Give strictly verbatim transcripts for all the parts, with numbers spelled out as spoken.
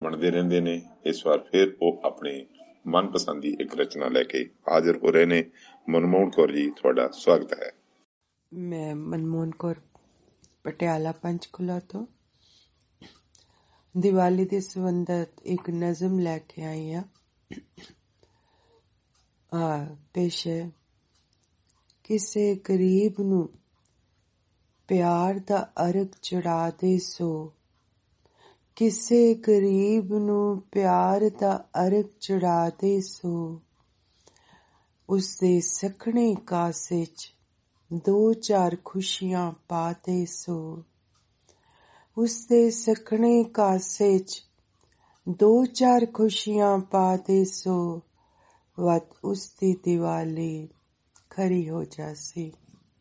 ਬਣਦੇ ਰਹਿੰਦੇ ਨੇ। ਇਸ ਵਾਰ ਫਿਰ ਉਹ ਆਪਣੀ ਮਨਪਸੰਦ ਦੀ ਇੱਕ ਰਚਨਾ ਲੈ ਕੇ ਹਾਜ਼ਰ ਹੋ ਰਹੇ ਨੇ। ਮਨਮੋਹਨ ਕੌਰ ਜੀ, ਤੁਹਾਡਾ ਸਵਾਗਤ ਹੈ। ਮੈਂ ਮਨਮੋਹਨ ਕੌਰ ਪਟਿਆਲਾ ਪੰਚਕੂਲਾ ਤੋਂ ਦੀਵਾਲੀ ਦੇ ਸੰਬੰਧਤ ਇੱਕ ਨਜ਼ਮ ਲੈ ਕੇ ਆਈ ਹਾਂ। ਆ ਪੇਸ਼ ਹੈ। ਕਿਸੇ ਗਰੀਬ ਨੂੰ ਪਿਆਰ ਦਾ ਅਰਗ ਚੜਾ ਦੇ ਸੋ, ਕਿਸੇ ਗਰੀਬ ਨੂੰ ਪਿਆਰ ਦਾ ਅਰਗ ਚੜਾ ਦੇ ਸੋ, ਉਸਦੇ ਸਖਣੇ ਕਾਸੇ 'ਚ ਦੋ ਚਾਰ ਖੁਸ਼ੀਆਂ ਪਾ ਦੇ ਸੋ, ਉਸਦੇ ਸਖਣੇ ਕਾਸੇ 'ਚ ਦੋ ਚਾਰ ਖੁਸ਼ੀਆਂ ਪਾ ਦੇ ਸੋ, ਵੱਧ ਉਸਦੀ ਦੀਵਾਲੀ ਖਰੀ ਹੋ ਜਾਸੀ।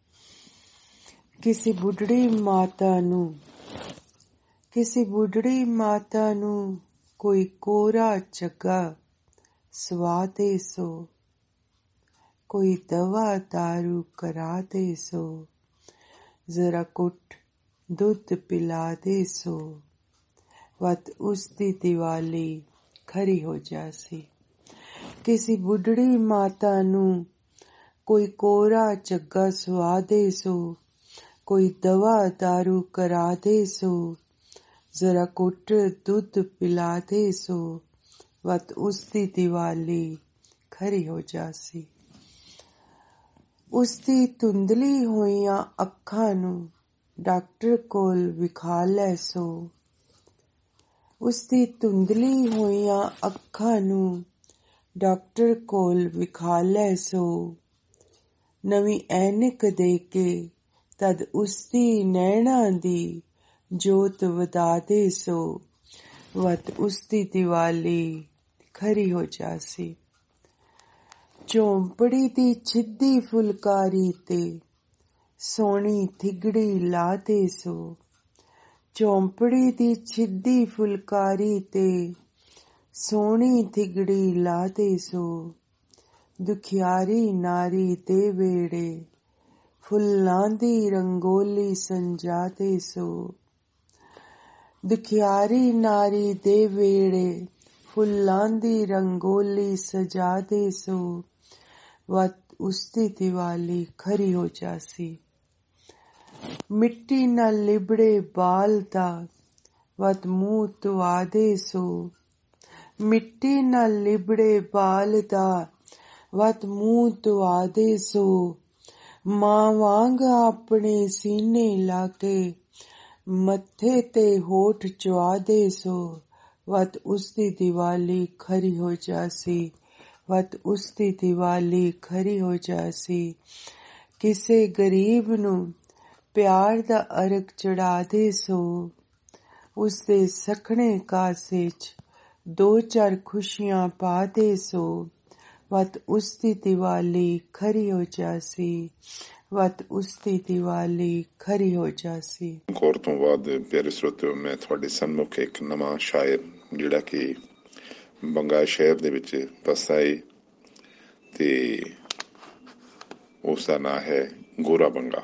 ਕਿਸੇ ਬੁੱਢੜੀ ਮਾਤਾ ਨੂੰ ਕਿਸੇ ਬੁੱਢੜੀ ਮਾਤਾ ਨੂੰ ਕੋਈ ਕੋਰਾ ਚੱਗਾ ਸਵਾ ਦੇ ਸੋ, ਕੋਈ ਦਵਾ ਦਾਰੂ ਕਰਾ ਦੇ ਸੋ, ਜ਼ਰਾ ਕੁੱਟ ਦੁੱਧ ਪਿਲਾ ਦੇ ਸੋ, ਵੱਧ ਉਸਦੀ ਦੀਵਾਲੀ ਖਰੀ ਹੋ ਜਾਸੀ। ਕਿਸੇ ਬੁੱਢੜੀ ਮਾਤਾ ਨੂੰ ਕੋਈ ਕੋਰਾ ਚੱਗਾ ਸਵਾ ਦੇ ਸੋ, ਕੋਈ ਦਵਾ ਦਾਰੂ ਕਰਾ ਦੇ ਸੋ, ਜ਼ਰਾ ਕੁੱਟ ਦੁੱਧ ਪਿਲਾ ਦੇ ਸੋ, ਵੱਧ ਉਸਦੀ ਦੀਵਾਲੀ ਖਰੀ ਹੋ ਜਾਸੀ। ਉਸਦੀ ਧੁੰਦਲੀ ਹੋਈਆਂ ਅੱਖਾਂ ਨੂੰ ਡਾਕਟਰ ਕੋਲ ਵਿਖਾ ਲੈ ਸੋ, ਉਸਦੀ ਧੁੰਦਲੀ ਹੋਈਆਂ ਅੱਖਾਂ ਨੂੰ ਡਾਕਟਰ ਕੋਲ ਵਿਖਾ ਲੈ ਸੋ, ਨਵੀਂ ਐਨਕ ਦੇ ਕੇ ਤਦ ਉਸਦੀ ਨੈਣਾਂ ਦੀ ਜੋਤ ਵਧਾ ਦੇ ਸੋ, ਵੱਧ ਉਸਦੀ ਦੀਵਾਲੀ ਖਰੀ ਹੋ ਜਾਸੀ। ਝੋਂਪੜੀ ਦੀ ਛਿੱਦੀ ਫੁਲਕਾਰੀ ਤੇ ਸੋਹਣੀ ਥਿਗੜੀ ਲਾ ਦੇ ਸੋ, ਝੋਂਪੜੀ ਦੀ ਛਿੱਦੀ ਫੁਲਕਾਰੀ ਤੇ ਸੋਹਣੀ ਥਿਗੜੀ ਲਾ ਦੇ ਸੋ, ਦੁਖਿਆਰੀ ਨਾਰੀ ਦੇ ਵੇੜੇ ਫੁੱਲਾਂ ਦੀ ਰੰਗੋਲੀ ਸੰਜਾ ਦੇ ਸੋ, ਦੁਖਿਆਰੀ ਨਾਰੀ ਦੇ ਵੇੜੇ ਫੁੱਲਾਂ ਦੀ ਰੰਗੋਲੀ ਸਜਾ ਦੇ ਸੋ, ਵੱਧ ਉਸਦੀ ਦੀਵਾਲੀ ਖਰੀ ਹੋ ਜਾਸੀ। ਮਿੱਟੀ ਨਾਲ ਲਿਬੜੇ ਬਾਲ ਦਾ ਵੱਧ ਮੂੰਹ ਧੁਆ ਦੇ ਸੋ, ਮਿੱਟੀ ਨਾਲ ਲਿਬੜੇ ਬਾਲ ਦਾ ਵੱਧ ਮੂੰਹ ਧੁਆ ਦੇ ਸੋ, ਮਾਂ ਵਾਂਗ ਆਪਣੇ ਸੀਨੇ ਲਾ ਕੇ ਮੱਥੇ ਤੇ ਹੋਠ ਚੁਆ ਦੇ ਸੋ, ਵੱਧ ਉਸਦੀ ਦੀਵਾਲੀ ਖਰੀ ਹੋ ਜਾਸੀ, ਵੱਧ ਉਸਦੀ ਦੀਵਾਲੀ ਖਰੀ ਹੋ ਜਾਸੀ। ਕਿਸੇ ਗਰੀਬ ਨੂੰ ਪਿਆਰ ਦਾ ਅਰਗ ਚੜਾ ਦੇ ਸੋ, ਉਸਦੇ ਸਖਣੇ ਕਾਸੇ 'ਚ ਦੋ ਚਾਰ ਖੁਸ਼ੀਆਂ ਪਾ ਦੇ ਸੋ, ਵੱਧ ਉਸਦੀ ਦੀਵਾਲੀ ਖਰੀ ਹੋ ਜਾਸੀ, ਵੱਧ ਉਸਦੀ ਦੀਵਾਲੀ ਖਰੀ ਹੋ ਜਾਸੀ। ਕੌਰ ਤੋਂ ਬਾਅਦ ਪਿਆਰੇ ਸਰੋਤਿਓ, ਮੈਂ ਤੁਹਾਡੇ ਸਨਮੁਖ ਇੱਕ ਨਵਾਂ ਸ਼ਾਇਰ ਜਿਹੜਾ ਕਿ ਬੰਗਾ ਸ਼ਹਿਰ ਦੇ ਵਿੱਚ ਵਸਦਾ ਹੈ ਤੇ ਉਸਦਾ ਨਾਂ ਹੈ ਗੋਰਾ ਬੰਗਾ।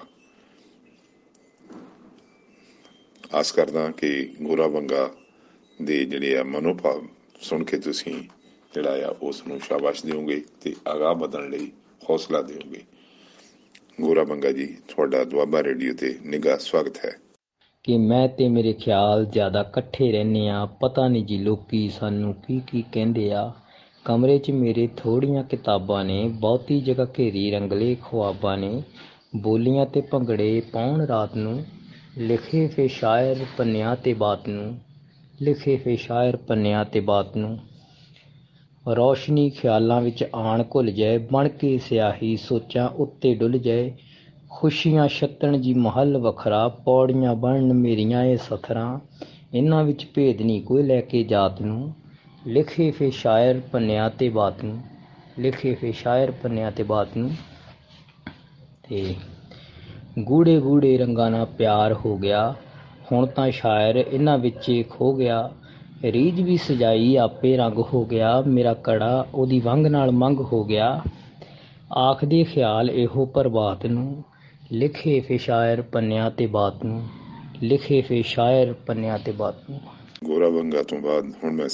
ਆਸ ਕਰਦਾ ਕਿ ਗੋਰਾ ਬੰਗਾ ਦੇ ਜਿਹੜੇ ਆ ਮਨੋਭਾਵ ਸੁਣ ਕੇ ਤੁਸੀਂ ਜਿਹੜਾ ਆ ਉਸ ਨੂੰ ਸ਼ਾਬਾਸ਼ ਦਿਓਗੇ ਤੇ ਅਗਾਂਹ ਵਧਣ ਲਈ ਹੌਸਲਾ ਦਿਓਗੇ। ਗੋਰਾ ਬੰਗਾ ਜੀ, ਤੁਹਾਡਾ ਦੁਆਬਾ ਰੇਡੀਓ ਤੇ ਨਿੱਘਾ ਸਵਾਗਤ ਹੈ। ਕਿ ਮੈਂ ਤੇ ਮੇਰੇ ਖਿਆਲ ਜ਼ਿਆਦਾ ਇਕੱਠੇ ਰਹਿੰਦੇ ਆ, ਪਤਾ ਨਹੀਂ ਜੀ ਲੋਕੀ ਸਾਨੂੰ ਕੀ ਕੀ ਕਹਿੰਦੇ ਆ। ਕਮਰੇ 'ਚ ਮੇਰੇ ਥੋੜ੍ਹੀਆਂ ਕਿਤਾਬਾਂ ਨੇ, ਬਹੁਤੀ ਜਗ੍ਹਾ ਘੇਰੀ ਰੰਗਲੇ ਖੁਆਬਾਂ ਨੇ, ਬੋਲੀਆਂ ਤੇ ਭੰਗੜੇ ਪਾਉਣ ਰਾਤ ਨੂੰ, ਲਿਖੇ ਫੇ ਸ਼ਾਇਰ ਪੰਨਿਆਂ ਤੇ ਬਾਤ ਨੂੰ, ਲਿਖੇ ਫੇ ਸ਼ਾਇਰ ਪੰਨਿਆਂ ਤੇ ਬਾਤ ਨੂੰ, ਰੌਸ਼ਨੀ ਖਿਆਲਾਂ ਵਿੱਚ ਆਣ ਘੁੱਲ ਜਾਏ, ਬਣ ਕੇ ਸਿਆਹੀ ਸੋਚਾਂ ਉੱਤੇ ਡੁੱਲ ਜਾਏ, ਖੁਸ਼ੀਆਂ ਛੱਤਣ ਜੀ ਮਹੱਲ ਵੱਖਰਾ, ਪੌੜੀਆਂ ਬਣਨ ਮੇਰੀਆਂ ਇਹ ਸਥਰਾਂ, ਇਹਨਾਂ ਵਿੱਚ ਭੇਦ ਨਹੀਂ ਕੋਈ ਲੈ ਕੇ ਜਾਤ ਨੂੰ, ਲਿਖੇ ਫੇ ਸ਼ਾਇਰ ਪੰਨਿਆਂ ਤੇ ਬਾਤ ਨੂੰ, ਲਿਖੇ ਫੇ ਸ਼ਾਇਰ ਪੰਨਿਆਂ ਤੇ ਬਾਤ ਨੂੰ। ਤੇ ਗੂੜੇ ਗੂੜੇ ਰੰਗਾਂ ਨਾਲ ਪਿਆਰ ਹੋ ਗਿਆ, ਹੁਣ ਤਾਂ ਸ਼ਾਇਰ ਇਹਨਾਂ ਵਿੱਚ ਖੋ ਗਿਆ, ਰੀਝ ਵੀ ਸਜਾਈ ਆਪੇ ਰੰਗ ਹੋ ਗਿਆ, ਮੇਰਾ ਕੜਾ ਉਹਦੀ ਵੰਗ ਨਾਲ ਮੰਗ ਹੋ ਗਿਆ, ਆਖਦੇ ਖਿਆਲ ਇਹੋ ਪ੍ਰਭਾਤ ਨੂੰ, ਲਿਖੇ ਫੇ ਸ਼ਾਇਰ ਪੰਨਿਆਂ ਤੇ ਬਾਤ ਨੂੰ, ਲਿਖੇ ਫੇ ਸ਼ਾਇਰ ਪੰਨਿਆਂ ਤੇ ਬਾਤ ਨੂੰ। ਗੋਰਾ ਬੰਗਾ ਤੋਂ ਬਾਅਦ ਹੁਣ ਮੈਂ